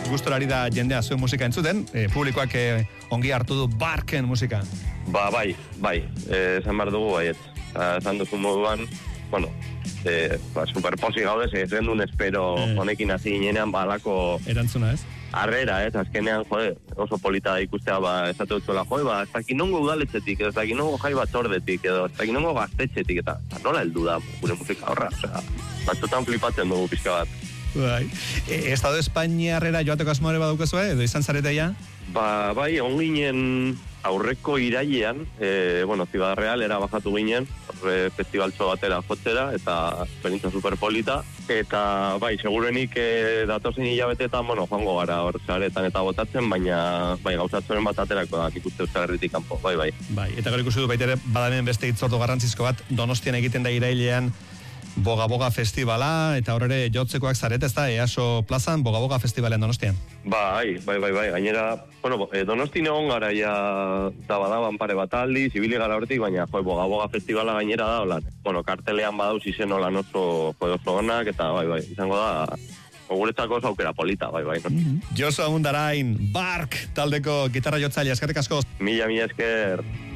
gustorari da jendea zuen musika entzuten, publikoak ongi hartu du Barken musika. Bai, esan behar dugu baiet. Esan duzu moduan, bueno, superposi gaude, ez gendun espero honekin hasi ginean balako... Erantzuna, ez? Arrera, azkenean, oso polita da ikustea, esatu dutzuela, ez dakit nongo udaletxetik, ez dakit nongo jai batzordetik, ez dakit nongo gaztetxetik, eta nola heldu da gure musika horra, batzutan flipatzen dugu pixka bat. Bai. Estado Espainiarrera joateko asmoare badaukezue, edo izan zareteia? Bai, on ginen aurreko irailean, Ciudad Real era bajatu ginen, festivaltxo batera jotzera, eta experiencia superpolita, eta bai, segurenik datozen hilabetetan, joango gara hor zaretan eta botatzen, baina gauzatzoren bat aterako da, ikuste Euskal Herritik kanpo, bai. Bai, eta gero ikusi du baitere badamen beste hitzordu garrantzizko bat, Donostian egiten da irailean, Boga Festivala, eta horre jotzekoak zaret, ez da, EASO plazan, Boga Festivalen Donostian. Bai, gainera, Donostin egon gara ja da badaban pare bat aldi, zibili gara horretik, baina Boga Festivala gainera da, hola, kartelean badauz izen holan oso onak, eta bai, izango da, guretzako oso aukera polita, bai. Josu Agundarain, Bark, taldeko gitarra jotzaile, eskerrik asko. Mila esker.